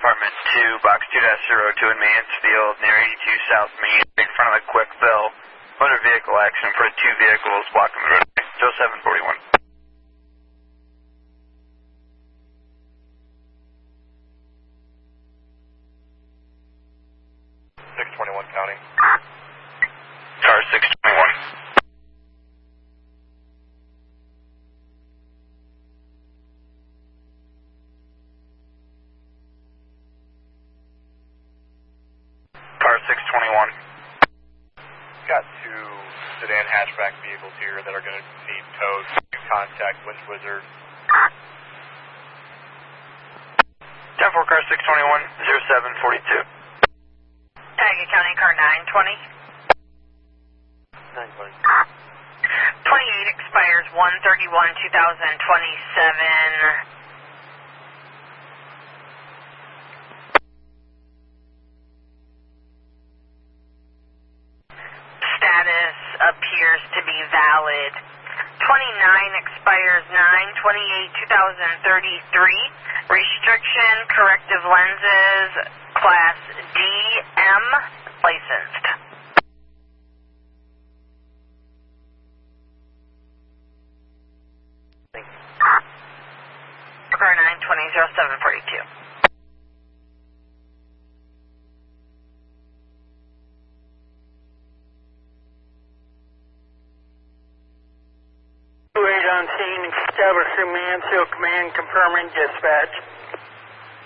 Department 2, Box 2-02 in Mansfield, near 82 South Main, in front of the Quick Fill. Motor vehicle accident for 2 vehicles blocking the road. 0741. 621 County. Car 621. Car 621. Got 2 sedan hatchback vehicles here that are going to need towed. Contact Winch Wizard. 10-4, car 621, 0742. Tioga County, car 920. 920. 28 expires 1/31/2027. Status appears to be valid. 29 expires 9/28/2033. Restriction, corrective lenses, class DM, licensed. Car 920, 0742. On scene, establishing Mansfield Command, confirming dispatch.